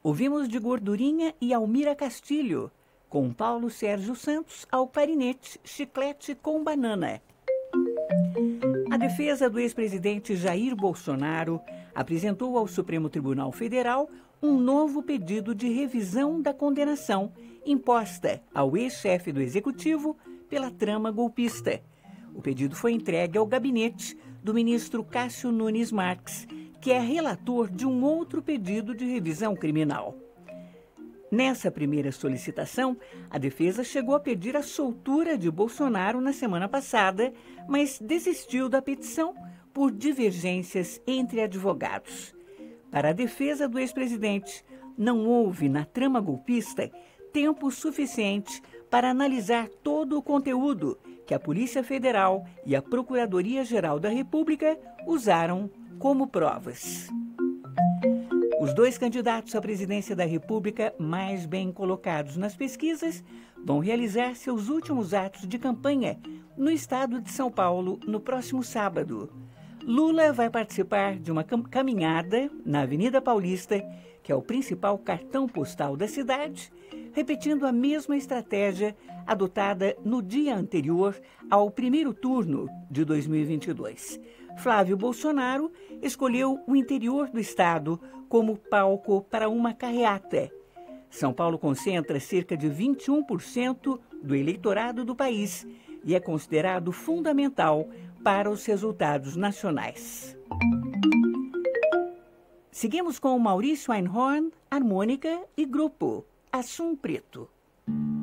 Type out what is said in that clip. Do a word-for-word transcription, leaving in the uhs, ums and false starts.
Ouvimos de Gordurinha e Almira Castilho, com Paulo Sérgio Santos ao clarinete, Chiclete com Banana. A defesa do ex-presidente Jair Bolsonaro apresentou ao Supremo Tribunal Federal um novo pedido de revisão da condenação imposta ao ex-chefe do Executivo pela trama golpista. O pedido foi entregue ao gabinete do ministro Cássio Nunes Marques, que é relator de um outro pedido de revisão criminal. Nessa primeira solicitação, a defesa chegou a pedir a soltura de Bolsonaro na semana passada, mas desistiu da petição por divergências entre advogados. Para a defesa do ex-presidente, não houve na trama golpista tempo suficiente para analisar todo o conteúdo que a Polícia Federal e a Procuradoria-Geral da República usaram como provas. Os dois candidatos à presidência da República mais bem colocados nas pesquisas vão realizar seus últimos atos de campanha no estado de São Paulo no próximo sábado. Lula vai participar de uma caminhada na Avenida Paulista, que é o principal cartão postal da cidade, repetindo a mesma estratégia adotada no dia anterior ao primeiro turno de dois mil e vinte e dois. Flávio Bolsonaro escolheu o interior do estado como palco para uma carreata. São Paulo concentra cerca de vinte e um por cento do eleitorado do país e é considerado fundamental para os resultados nacionais. Seguimos com Maurício Einhorn, harmônica e grupo Assum Preto.